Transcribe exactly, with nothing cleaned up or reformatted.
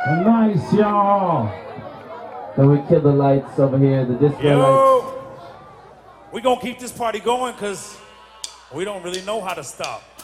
Nice, y'all. Then we kill the lights over here, the disco Yo, lights. we gonna keep this party going because we don't really know how to stop.